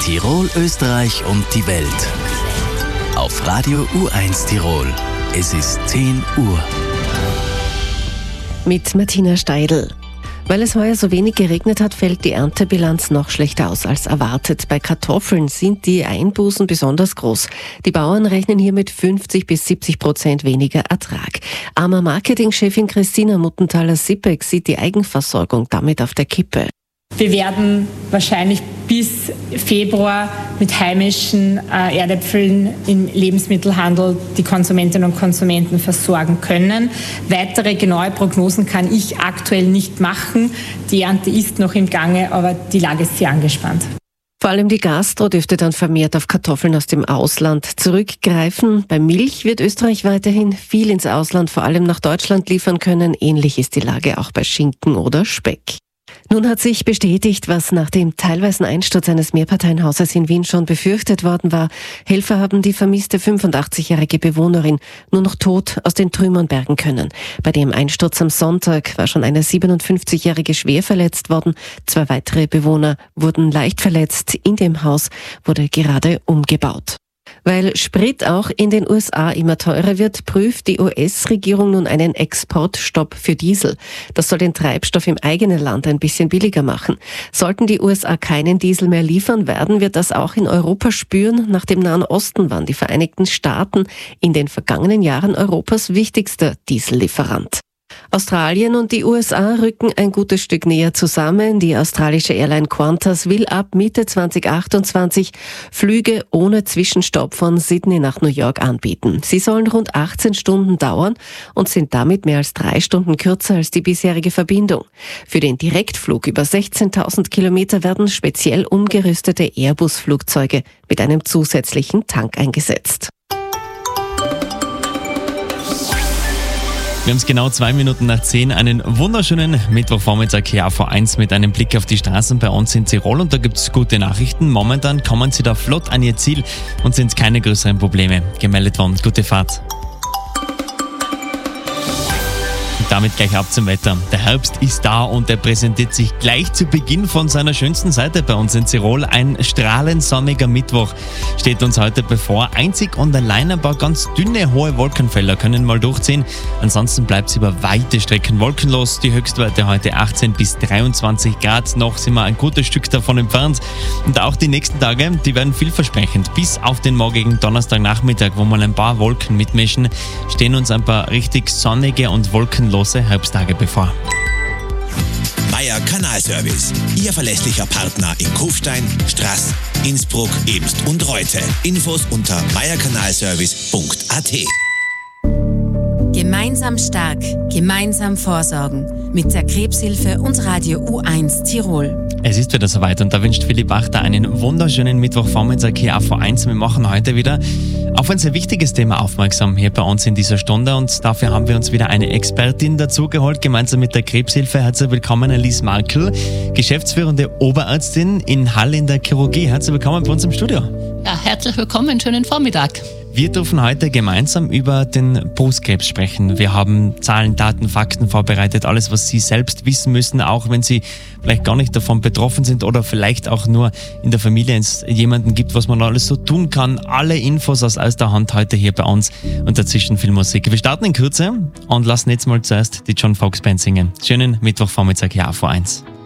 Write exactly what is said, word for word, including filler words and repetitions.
Tirol, Österreich und die Welt. Auf Radio U eins Tirol. Es ist zehn Uhr. Mit Martina Steidl. Weil es heuer so wenig geregnet hat, fällt die Erntebilanz noch schlechter aus als erwartet. Bei Kartoffeln sind die Einbußen besonders groß. Die Bauern rechnen hier mit fünfzig bis siebzig Prozent weniger Ertrag. Armer Marketingchefin Christina Muttenthaler-Sippeck sieht die Eigenversorgung damit auf der Kippe. Wir werden wahrscheinlich bis Februar mit heimischen äh, Erdäpfeln im Lebensmittelhandel die Konsumentinnen und Konsumenten versorgen können. Weitere genaue Prognosen kann ich aktuell nicht machen. Die Ernte ist noch im Gange, aber die Lage ist sehr angespannt. Vor allem die Gastro dürfte dann vermehrt auf Kartoffeln aus dem Ausland zurückgreifen. Bei Milch wird Österreich weiterhin viel ins Ausland, vor allem nach Deutschland liefern können. Ähnlich ist die Lage auch bei Schinken oder Speck. Nun hat sich bestätigt, was nach dem teilweisen Einsturz eines Mehrparteienhauses in Wien schon befürchtet worden war. Helfer haben die vermisste fünfundachtzigjährige Bewohnerin nur noch tot aus den Trümmern bergen können. Bei dem Einsturz am Sonntag war schon eine siebenundfünfzigjährige schwer verletzt worden. Zwei weitere Bewohner wurden leicht verletzt. In dem Haus wurde gerade umgebaut. Weil Sprit auch in den U S A immer teurer wird, prüft die U S-Regierung nun einen Exportstopp für Diesel. Das soll den Treibstoff im eigenen Land ein bisschen billiger machen. Sollten die U S A keinen Diesel mehr liefern, werden wir das auch in Europa spüren. Nach dem Nahen Osten waren die Vereinigten Staaten in den vergangenen Jahren Europas wichtigster Diesellieferant. Australien und die U S A rücken ein gutes Stück näher zusammen. Die australische Airline Qantas will ab Mitte zweitausendachtundzwanzig Flüge ohne Zwischenstopp von Sydney nach New York anbieten. Sie sollen rund achtzehn Stunden dauern und sind damit mehr als drei Stunden kürzer als die bisherige Verbindung. Für den Direktflug über sechzehntausend Kilometer werden speziell umgerüstete Airbus-Flugzeuge mit einem zusätzlichen Tank eingesetzt. Wir haben es genau zwei Minuten nach zehn, einen wunderschönen Mittwochvormittag hier auf U eins mit einem Blick auf die Straßen bei uns in Tirol und da gibt es gute Nachrichten. Momentan kommen Sie da flott an Ihr Ziel und sind keine größeren Probleme gemeldet worden. Gute Fahrt. Damit gleich ab zum Wetter. Der Herbst ist da und er präsentiert sich gleich zu Beginn von seiner schönsten Seite bei uns in Tirol. Ein strahlend sonniger Mittwoch steht uns heute bevor. Einzig und allein ein paar ganz dünne, hohe Wolkenfelder können mal durchziehen. Ansonsten bleibt es über weite Strecken wolkenlos. Die Höchstwerte heute achtzehn bis dreiundzwanzig Grad. Noch sind wir ein gutes Stück davon entfernt. Und auch die nächsten Tage, die werden vielversprechend. Bis auf den morgigen Donnerstagnachmittag, wo mal ein paar Wolken mitmischen, stehen uns ein paar richtig sonnige und wolkenlose Herbsttage bevor. Meier Kanalservice, Ihr verlässlicher Partner in Kufstein, Straß, Innsbruck, Ebst und Reute. Infos unter meierkanalservice punkt a t. Gemeinsam stark, gemeinsam vorsorgen. Mit der Krebshilfe und Radio U eins Tirol. Es ist wieder soweit und da wünscht Philipp Wachter einen wunderschönen Mittwochvormittag hier auf U eins. Wir machen heute wieder auf ein sehr wichtiges Thema aufmerksam hier bei uns in dieser Stunde und dafür haben wir uns wieder eine Expertin dazugeholt, gemeinsam mit der Krebshilfe. Herzlich willkommen, Alice Markel, geschäftsführende Oberärztin in Hall in der Chirurgie. Herzlich willkommen bei uns im Studio. Ja, herzlich willkommen, schönen Vormittag. Wir dürfen heute gemeinsam über den Brustkrebs sprechen. Wir haben Zahlen, Daten, Fakten vorbereitet, alles, was Sie selbst wissen müssen, auch wenn Sie vielleicht gar nicht davon betroffen sind oder vielleicht auch nur in der Familie es jemanden gibt, was man alles so tun kann. Alle Infos aus erster Hand heute hier bei uns und dazwischen viel Musik. Wir starten in Kürze und lassen jetzt mal zuerst die John Foxx Band singen. Schönen Mittwochvormittag hier auf U eins.